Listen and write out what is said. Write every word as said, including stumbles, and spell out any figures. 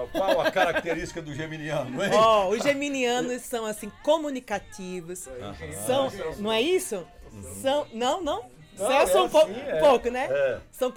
qual a característica do geminiano, hein? Ó, os geminianos são assim comunicativos. Aham. São, não é isso? São, não, não? Não, Celso é um, pouco, assim, um é. pouco, né? É. São